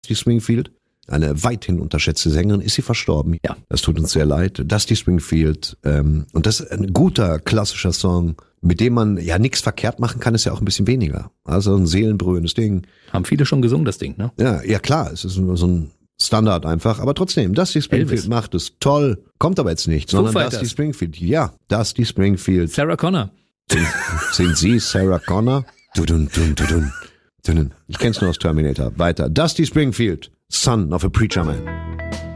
Dusty Springfield, eine weithin unterschätzte Sängerin, ist sie verstorben. Ja. Das tut uns sehr leid. Dusty Springfield, und das ist ein guter, klassischer Song, mit dem man ja nichts verkehrt machen kann, ist ja auch ein bisschen weniger. Also ein seelenberührendes Ding. Haben viele schon gesungen, das Ding, ne? Ja, klar, es ist nur so ein Standard einfach, aber trotzdem, Dusty Springfield Elvis. macht es toll, kommt aber jetzt nicht, sondern Fighters. Dusty Springfield. Ja, Dusty Springfield. Sarah Connor. Sind Sie Sarah Connor? Ich kenn's nur aus Terminator. Weiter. Dusty Springfield, Son of a Preacher Man.